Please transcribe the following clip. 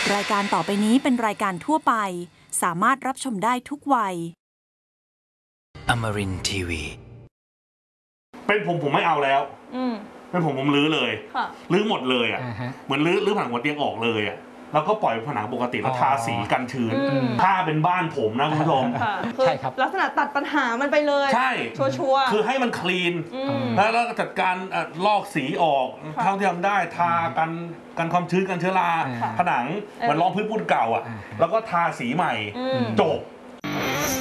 รายการต่อไปนี้เป็นรายการทั่วไปสามารถรับชมได้ทุกวัย Amarin Tiwi เป็นผมไม่เอาแล้วเป็นผมรื้อเลยรื้อหมดเลยอ่ะเหมือนรื้อผนังหัวเตียงออกเลยอ่ะแล้วก็ปล่อยผนังปกติแล้วทาสีกันชื้นถ้าเป็นบ้านผมนะคุณผู้ชมใช่ครับลักษณะตัดปัญหามันไปเลยใช่ชัวร์คือให้มันคลีนแล้วจัดการลอกสีออกเท่าที่ทำได้ทากันความชื้นกันเชื้อราผนังมันรองพื้นปูนเก่าอ่ะแล้วก็ทาสีใหม่จบ